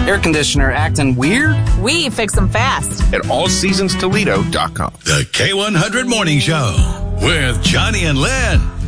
Air conditioner acting weird? We fix them fast. At allseasonstoledo.com. The K100 Morning Show with Johnny and Lynn.